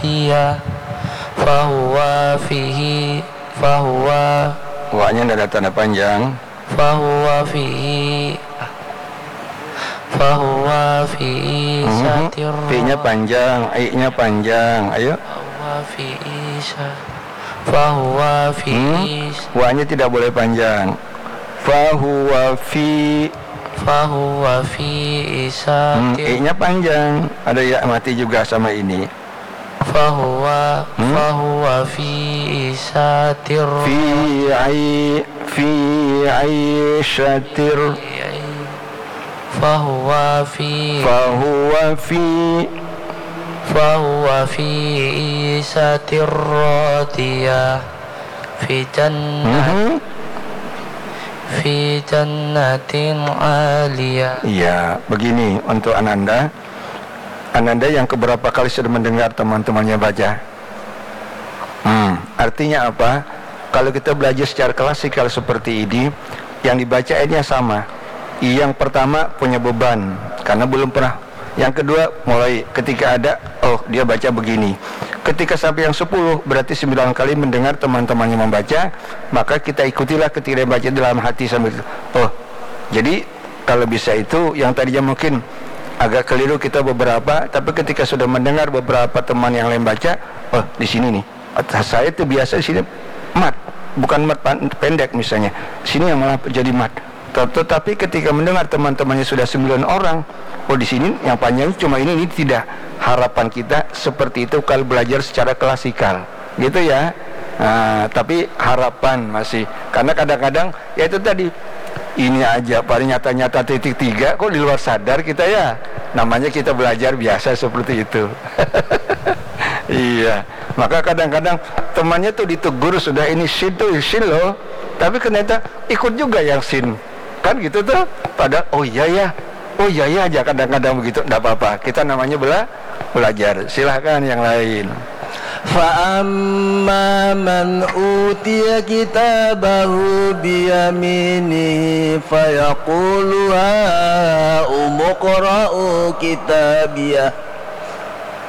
iya fahuwa fihi fahuwa wa-nya ada tanda panjang. fahuwa fihi satir Fi-nya panjang, I-nya panjang. Ayo. fahuwa fihi Wa-nya tidak boleh panjang. Fahuwa fi satir I-nya panjang. Ada ya mati juga sama ini. fahuwa fi satir fi aishatir fahuwa fi satir radiyah fi jannatin aliyah. Iya, begini untuk Ananda yang keberapa kali sudah mendengar teman-temannya baca. Artinya apa? Kalau kita belajar secara klasikal seperti ini, yang dibaca ayatnya sama. Yang pertama punya beban karena belum pernah. Yang kedua mulai ketika ada, oh dia baca begini. Ketika sampai yang 10 berarti 9 kali mendengar teman-temannya membaca, maka kita ikutilah ketika dia baca dalam hati sambil oh. Jadi kalau bisa itu yang tadinya mungkin agak keliru kita beberapa, tapi ketika sudah mendengar beberapa teman yang lain baca, oh di sini nih. Saya itu biasa di sini mat, bukan mat pendek misalnya. Sini yang malah jadi mat. Tetapi ketika mendengar teman-temannya sudah 9 orang, oh di sini yang panjang cuma ini tidak. Harapan kita seperti itu kalau belajar secara klasikal, gitu ya. Nah, tapi harapan masih, karena kadang-kadang ya itu tadi, ini aja paling nyata-nyata titik 3 kok di luar sadar kita ya. Namanya kita belajar biasa seperti itu. Iya, maka kadang-kadang temannya tuh ditegur sudah ini sin tuh sin loh, tapi ternyata ikut juga yang sin, kan gitu tuh. Padahal oh iya ya aja kadang-kadang begitu, enggak apa-apa. Kita namanya belajar. Silahkan yang lain. فَأَمَّا مَنْ أُوتِيَ كِتَابَهُ بِيَمِينِهِ فَيَقُولُ هَاؤُمُ اقْرَءُوا كِتَابِيَهْ